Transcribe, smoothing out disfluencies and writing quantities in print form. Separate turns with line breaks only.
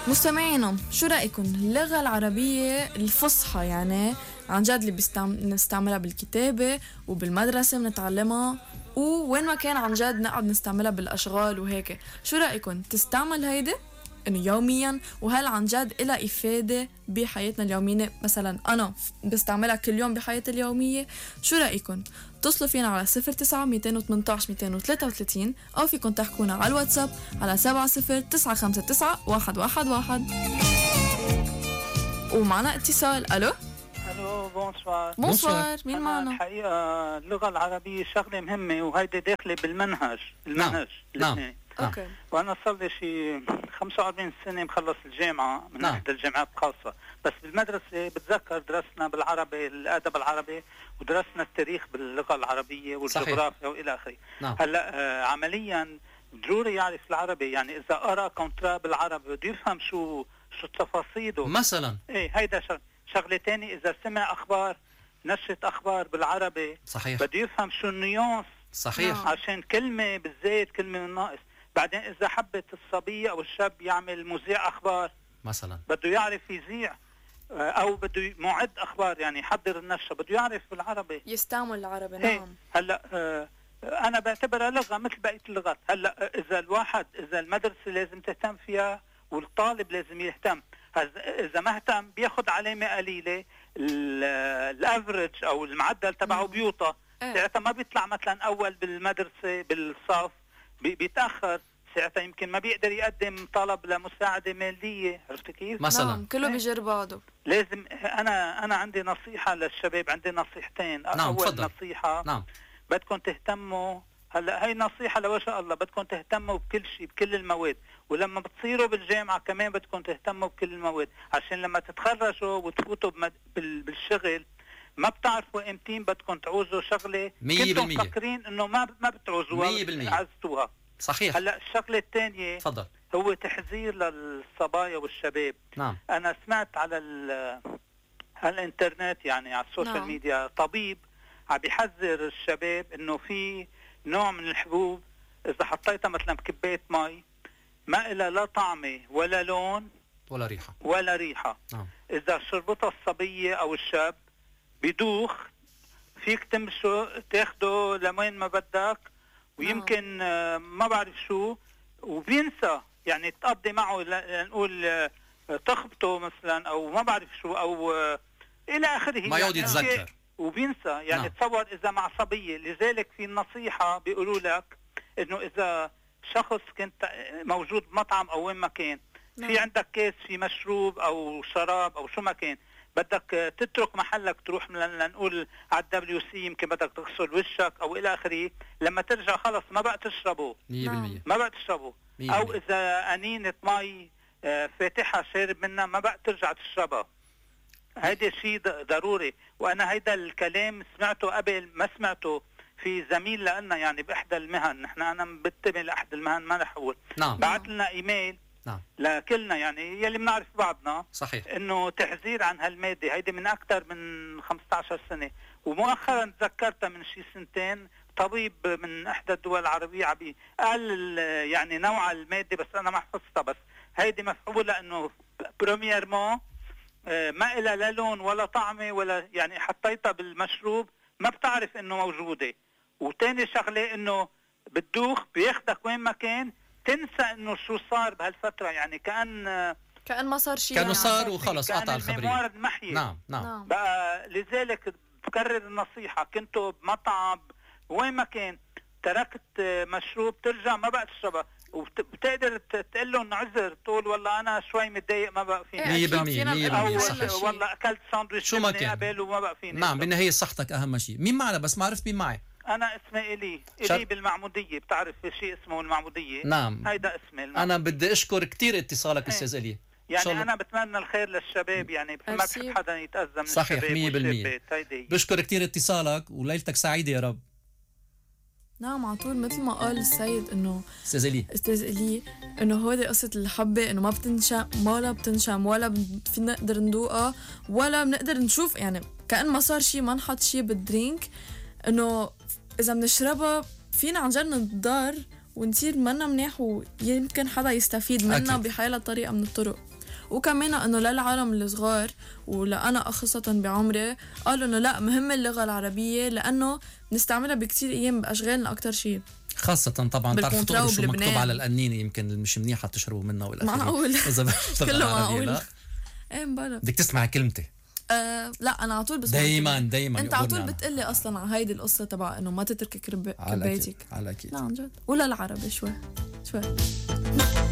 مستمعينا، شو رأيكم اللغة العربية الفصحى يعني عن جد اللي بنستعملها بالكتابة وبالمدرسة بنتعلمها ووين ما كان عن جد نقعد نستعملها بالأشغال وهيك، شو رأيكم تستعمل هيدا إنه يوميا؟ وهل عن جد إلها إفادة بحياتنا اليومية؟ مثلا أنا بستعملها كل يوم بحياتي اليومية. شو رأيكم؟ اتصلوا فينا على 09-218-233 أو فيكم تحكونا على الواتساب على 70-959-111. ومعنا اتصال. ألو
بونسوار.
بونسوار، مين معنا؟
الحقيقة اللغة العربية شغلة مهمة وهيدي داخلة بالمنهج
نعم.
أوكي.
وأنا صار لي شي 45 سنة مخلص الجامعة من إحدى الجامعات الخاصة، بس بالمدرسة بتذكر درسنا بالعربي الأدب العربي ودرسنا التاريخ باللغة العربية والجغرافيا وإلى آخره. هلا عمليا ضروري يعرف العربي، يعني إذا قرأ كونترا بالعربي بده يفهم شو تفاصيله
مثلا.
إيه هيدا شغلة تاني. إذا سمع أخبار نشرة أخبار بالعربي
صحيح
بده يفهم شو النيونس.
صحيح.
عشان كلمة بالزيت كلمة من ناقص. بعدين إذا حبت الصبية أو الشاب يعمل مذيع أخبار مثلا بده يعرف يذيع، أو بده معد أخبار يعني يحضر النشرة بده يعرف بالعربي،
يستعمل العربي. نعم.
هلا أنا بعتبرها لغة مثل بقية اللغات. هلا إذا المدرسة لازم تهتم فيها والطالب لازم يهتم. إذا ما اهتم بياخد علامة قليلة، الافريج أو المعدل تبعه بيوطى، ساعتها ما بيطلع مثلا أول بالمدرسة بالصف، بيتأخر، ساعتها يمكن ما بيقدر يقدم طلب لمساعدة مالية. عرفت كيف؟
مثلا نعم. كله بيجر بعضه.
لازم أنا عندي نصيحة للشباب، عندي نصيحتين. أول فضل. نصيحة بدكم تهتموا، هلا هاي نصيحة لوجه الله، بدكم تهتموا بكل شيء بكل المواد، ولما بتصيروا بالجامعة كمان بدكم تهتموا بكل المواد، عشان لما تتخرجوا وتفوتوا بالشغل ما بتعرفوا امتين بدكم تعوزوا شغلة كنتم مفكرين انه ما بتعوزوها عزتوها.
صحيح.
هلا الشغلة الثانية هو تحذير للصبايا والشباب.
نعم.
انا سمعت على الانترنت يعني على السوشيال ميديا طبيب عم بيحذر الشباب انه في نوع من الحبوب اذا حطيتها مثلا بكباية مي ما إلها لا طعمة ولا لون ولا ريحة.
نعم.
اذا شربتها الصبية او الشاب بيدوخ، فيك تمشوا تاخده لوين ما بدك، ويمكن ما بعرف شو، وبينسى يعني تقضي معه نقول تخبطه مثلا او ما بعرف شو او الى اخره،
ما يعود يتذكر
وبينسى يعني. تصور اذا مع صبية. لذلك في النصيحة بيقولوا لك انه اذا شخص كنت موجود بمطعم او وين ما كان، في عندك كيس في مشروب او شراب او شو ما كان، بدك تترك محلك تروح لنقول على الدبليو سي، يمكن بدك تغسل وشك او الى اخره، لما ترجع خلص ما بقى تشربه
100%.
ما بقى تشربه 100%. او اذا انينة مي فاتحة شارب منها ما بقى ترجع تشربها. هيدا شيء ضروري. وانا هيدا الكلام سمعته قبل، ما سمعته في زميل لنا يعني باحدى المهن، انا بنتمي لاحد المهن ما رح اقول. بعت لنا ايميل لكلنا يعني يلي بنعرف بعضنا.
صحيح.
انه تحذير عن هالمادة هيدي من اكثر من 15 سنة، ومؤخرا تذكرتها من شي سنتين طبيب من احدى الدول العربية قال يعني نوع المادة، بس انا ما حفظتها، بس هيدي مفعولة انه برومييرمون ما إلها لا لون ولا طعمة ولا يعني حطيتها بالمشروب ما بتعرف انه موجودة. وتاني شغلة انه بتدوخ، بياخدك وين ما كان، تنسى انه شو صار بهالفترة، يعني كأن
ما صار شيء،
كأنه صار وخلص قطع الخبرية.
نعم. بقى لذلك بكرر النصيحة، كنتوا بمطعم وين ما كان تركت مشروب ترجع ما بقى تشربها، وبتقدر تقول لهم عذر، تقول والله انا شوي متضايق ما بقى فيني
100% صحيح.
والله اكلت ساندويتش
شو ما كان
قبل وما بقى فيني.
نعم، بالنهاية صحتك اهم شيء. مين معنا بس ما عرفت مين معي؟
انا اسمي إلي بالمعمودية، بتعرف في شيء اسمه المعمودية؟
نعم،
هيدا اسمي
انا بدي اشكر كتير اتصالك استاذ إلي.
يعني انا بتمنى الخير للشباب، يعني ما بحب حدا يتأذى من
صحيح
الشباب
100%. بشكر كتير اتصالك وليلتك سعيدة يا رب.
نعم، على طول مثل ما قال السيد انه
استاذ
إلي انه هودي قصة الحبة انه ما بتنشم ولا فينا نقدر ندوقها ولا بنقدر نشوف، يعني كأن ما صار شيء، ما نحط شيء بالدرينك، انه اذا بنشربها فينا عن جد نضر ونصير منا منيح، ويمكن حدا يستفيد منا بحالة طريقة من الطرق. وكمان انه للعالم الصغار ولأنا خاصة بعمري قالوا انه لا مهم اللغة العربية لانه نستعملها بكتير ايام باشغالنا اكتر شيء،
خاصة طبعا بتعرفوا تقروا شو مكتوب على القنينة، يمكن مش منيحة تشربوا منها ولا
معقول
اذا
كله معقول. ايه مبارك
بدك تسمعي كلمتي.
لا انا على طول بسمع
دايما
انت على طول بتقلي اصلا على هيدي القصة تبع انه ما تتركي كبايتك.
على اكيد
لا عن جد ولا العربي شوي